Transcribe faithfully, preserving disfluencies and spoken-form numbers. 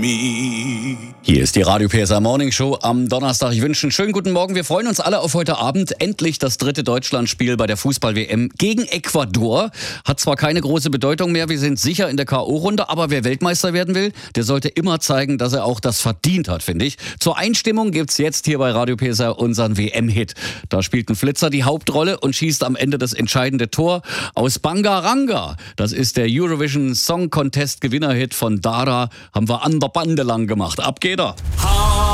me. Hier ist die Radio P S A Morning Show am Donnerstag. Ich wünsche einen schönen guten Morgen. Wir freuen uns alle auf heute Abend. Endlich das dritte Deutschlandspiel bei der Fußball-W M gegen Ecuador. Hat zwar keine große Bedeutung mehr, wir sind sicher in der K O-Runde, aber wer Weltmeister werden will, der sollte immer zeigen, dass er auch das verdient hat, finde ich. Zur Einstimmung gibt's jetzt hier bei Radio P S A unseren W M-Hit. Da spielt ein Flitzer die Hauptrolle und schießt am Ende das entscheidende Tor aus Bangaranga. Das ist der Eurovision Song Contest Gewinnerhit von Dara. Haben wir an der Bande lang gemacht. Ab geht er.